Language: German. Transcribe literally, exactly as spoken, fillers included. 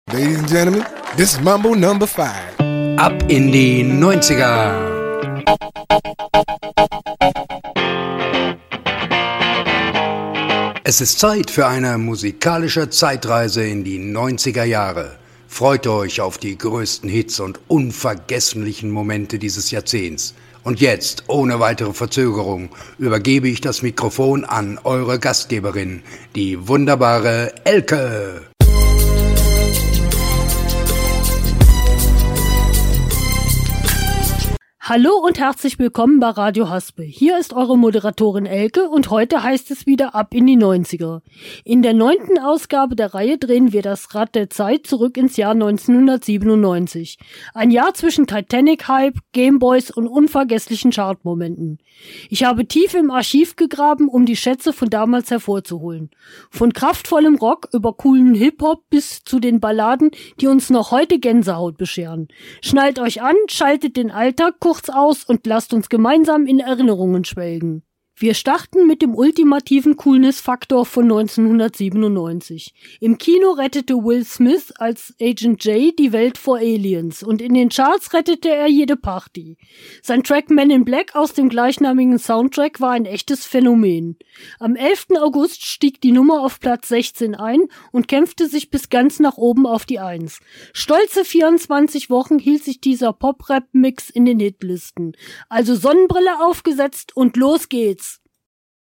Ladies and gentlemen, this is Mambo number five. Ab in die neunziger. Es ist Zeit für eine musikalische Zeitreise in die neunziger Jahre. Freut euch auf die größten Hits und unvergesslichen Momente dieses Jahrzehnts. Und jetzt, ohne weitere Verzögerung, übergebe ich das Mikrofon an eure Gastgeberin, die wunderbare Elke. Hallo und herzlich willkommen bei Radio Haspel. Hier ist eure Moderatorin Elke und heute heißt es wieder ab in die neunziger. In der neunten Ausgabe der Reihe drehen wir das Rad der Zeit zurück ins Jahr neunzehnhundertsiebenundneunzig. Ein Jahr zwischen Titanic-Hype, Gameboys und unvergesslichen Chartmomenten. Ich habe tief im Archiv gegraben, um die Schätze von damals hervorzuholen. Von kraftvollem Rock über coolen Hip-Hop bis zu den Balladen, die uns noch heute Gänsehaut bescheren. Schnallt euch an, schaltet den Alltag kurz aus und lasst uns gemeinsam in Erinnerungen schwelgen. Wir starten mit dem ultimativen Coolness-Faktor von neunzehnhundertsiebenundneunzig. Im Kino rettete Will Smith als Agent J die Welt vor Aliens und in den Charts rettete er jede Party. Sein Track Men in Black aus dem gleichnamigen Soundtrack war ein echtes Phänomen. Am elften August stieg die Nummer auf Platz sechzehn ein und kämpfte sich bis ganz nach oben auf die Eins. Stolze vierundzwanzig Wochen hielt sich dieser Pop-Rap-Mix in den Hitlisten. Also Sonnenbrille aufgesetzt und los geht's.